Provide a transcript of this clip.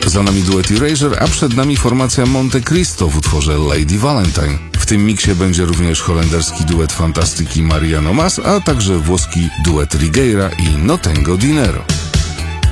Za nami duet Erasure, a przed nami formacja Monte Cristo w utworze Lady Valentine. W tym miksie będzie również holenderski duet Fantastyki Mariano Mas, a także włoski duet Righeira i Notengo Dinero.